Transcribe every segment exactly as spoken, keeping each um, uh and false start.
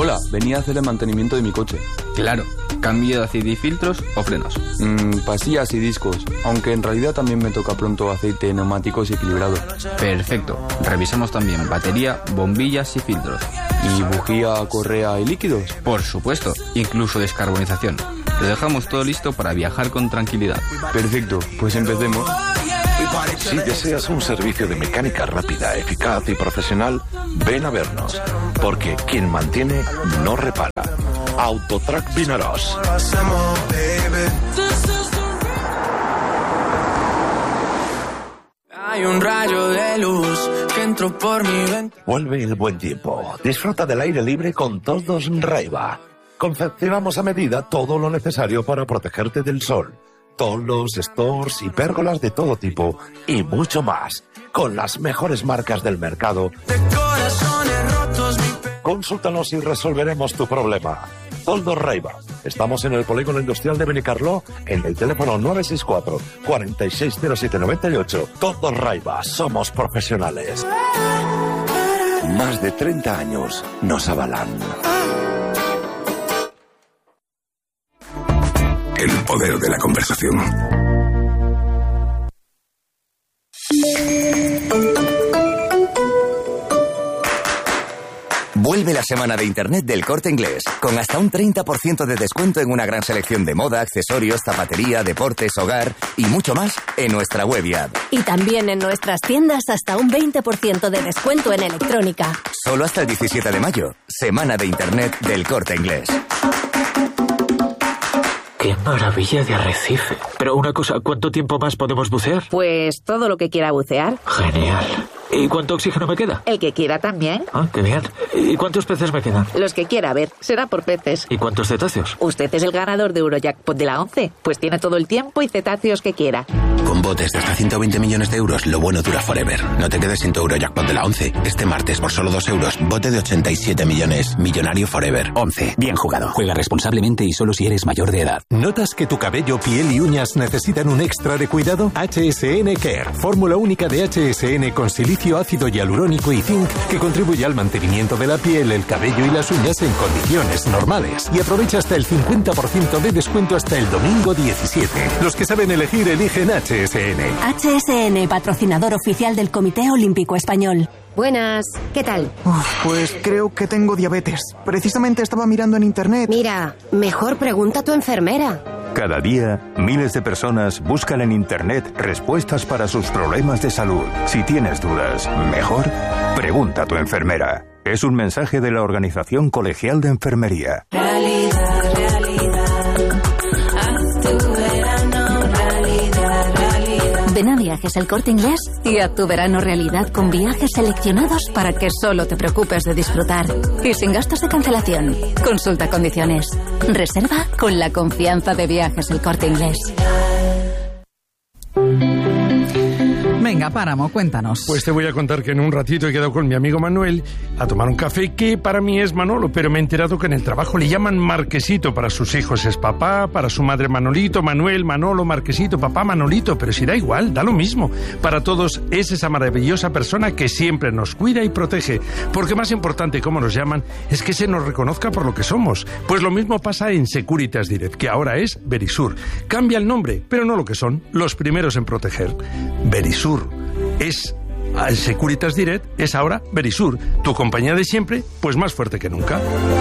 Hola, venía a hacer el mantenimiento de mi coche. Claro, ¿cambio de aceite y filtros o frenos? Mmm, pastillas y discos, aunque en realidad también me toca pronto aceite, neumáticos y equilibrado. Perfecto, revisamos también batería, bombillas y filtros. ¿Y bujía, correa y líquidos? Por supuesto, incluso descarbonización. Lo dejamos todo listo para viajar con tranquilidad. Perfecto, pues empecemos. Si deseas un servicio de mecánica rápida, eficaz y profesional, ven a vernos, porque quien mantiene no repara. Autotrack Vinaròs. Hay un rayo de luz que entró por mi ventana. Vuelve el buen tiempo. Disfruta del aire libre con todos Raiva. Confeccionamos a medida todo lo necesario para protegerte del sol. Tolos, stores y pérgolas de todo tipo y mucho más, con las mejores marcas del mercado. Consúltanos y resolveremos tu problema. Toldos Raiva. Estamos en el Polígono Industrial de Benicarló, en el teléfono nueve seis cuatro, cuatro seis cero siete nueve ocho. Toldos Raiva. Somos profesionales. Más de treinta años nos avalan. El poder de la conversación. Vuelve la semana de Internet del Corte Inglés, con hasta un treinta por ciento de descuento en una gran selección de moda, accesorios, zapatería, deportes, hogar y mucho más en nuestra web y app. Y también en nuestras tiendas hasta un veinte por ciento de descuento en electrónica. Solo hasta el diecisiete de mayo, semana de Internet del Corte Inglés. ¡Qué maravilla de arrecife! Pero una cosa, ¿cuánto tiempo más podemos bucear? Pues todo lo que quiera bucear. Genial. ¿Y cuánto oxígeno me queda? El que quiera también. Ah, qué bien. ¿Y cuántos peces me quedan? Los que quiera, a ver, será por peces. ¿Y cuántos cetáceos? Usted es el ganador de Eurojackpot de la once, pues tiene todo el tiempo y cetáceos que quiera. Con botes de hasta ciento veinte millones de euros, lo bueno dura forever. No te quedes sin tu Eurojackpot de la once. Este martes, por solo dos euros, bote de ochenta y siete millones. Millonario forever. once. Bien jugado. Juega responsablemente y solo si eres mayor de edad. ¿Notas que tu cabello, piel y uñas necesitan un extra de cuidado? H S N Care. Fórmula única de H S N con silicio, ácido hialurónico y zinc que contribuye al mantenimiento de la piel, el cabello y las uñas en condiciones normales. Y aprovecha hasta el cincuenta por ciento de descuento hasta el domingo diecisiete. Los que saben elegir eligen H S N. H S N, patrocinador oficial del Comité Olímpico Español. Buenas, ¿qué tal? Uf, pues creo que tengo diabetes. Precisamente estaba mirando en internet. Mira, mejor pregunta a tu enfermera. Cada día, miles de personas buscan en internet respuestas para sus problemas de salud. Si tienes dudas, mejor pregunta a tu enfermera. Es un mensaje de la Organización Colegial de Enfermería. Realidad, realidad. Haz tu verano, realidad, realidad. Ven a Viajes El Corte Inglés y haz tu verano realidad con viajes seleccionados para que solo te preocupes de disfrutar. Y sin gastos de cancelación. Consulta condiciones. Reserva con la confianza de Viajes El Corte Inglés. Venga, Páramo, cuéntanos. Pues te voy a contar que en un ratito he quedado con mi amigo Manuel a tomar un café que para mí es Manolo, pero me he enterado que en el trabajo le llaman Marquesito. Para sus hijos es papá, para su madre Manolito, Manuel, Manolo, Marquesito, papá, Manolito, pero si da igual, da lo mismo. Para todos es esa maravillosa persona que siempre nos cuida y protege, porque más importante como nos llaman es que se nos reconozca por lo que somos. Pues lo mismo pasa en Securitas Direct, que ahora es Verisur. Cambia el nombre, pero no lo que son, los primeros en proteger. Verisur es Securitas Direct, es ahora Verisur, tu compañía de siempre, pues más fuerte que nunca.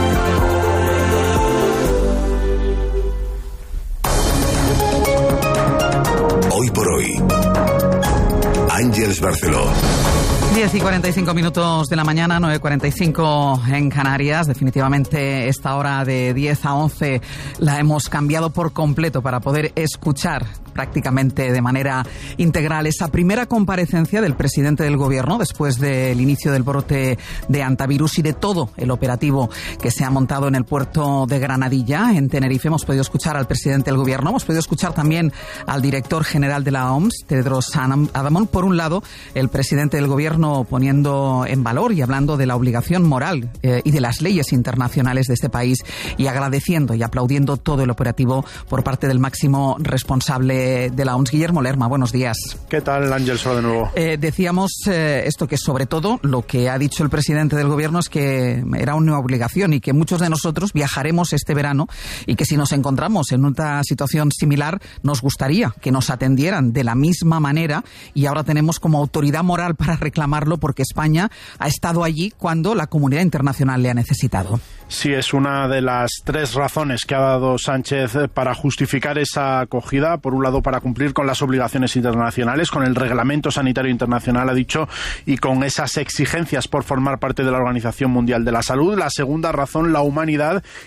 Hoy por hoy, Àngels Barceló. diez y cuarenta y cinco minutos de la mañana, nueve y cuarenta y cinco en Canarias. Definitivamente esta hora de diez a once la hemos cambiado por completo para poder escuchar prácticamente de manera integral esa primera comparecencia del presidente del gobierno después del inicio del brote de hantavirus y de todo el operativo que se ha montado en el puerto de Granadilla, en Tenerife. Hemos podido escuchar al presidente del gobierno, hemos podido escuchar también al director general de la O M S, Tedros Adhanom. Por un lado, el presidente del gobierno Gobierno poniendo en valor y hablando de la obligación moral eh, y de las leyes internacionales de este país y agradeciendo y aplaudiendo todo el operativo por parte del máximo responsable de la O M S, Guillermo Lerma. Buenos días. ¿Qué tal, Ángel? Solo de nuevo. Eh, decíamos eh, esto, que sobre todo lo que ha dicho el presidente del Gobierno es que era una obligación y que muchos de nosotros viajaremos este verano y que si nos encontramos en una situación similar nos gustaría que nos atendieran de la misma manera, y ahora tenemos como autoridad moral para reclamarlo porque España ha estado allí cuando la comunidad internacional le ha necesitado. Sí, es una de las tres razones que ha dado Sánchez para justificar esa acogida. Por un lado, para cumplir con las obligaciones internacionales, con el Reglamento Sanitario Internacional, ha dicho, y con esas exigencias por formar parte de la Organización Mundial de la Salud. La segunda razón, la humanidad,